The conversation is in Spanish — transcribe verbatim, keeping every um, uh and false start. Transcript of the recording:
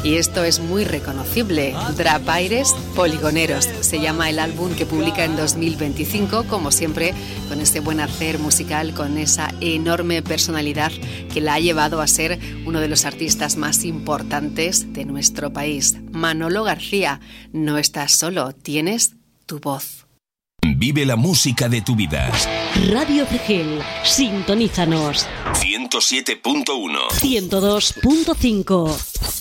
Y esto es muy reconocible. Drapaires Poligoneros se llama el álbum que publica en dos mil veinticinco, como siempre, con ese buen hacer musical, con esa enorme personalidad que la ha llevado a ser uno de los artistas más importantes de nuestro país. Manolo García, no estás solo, tienes tu voz. Vive la música de tu vida. Radio Cegel, sintonízanos. ciento siete punto uno. ciento dos punto cinco.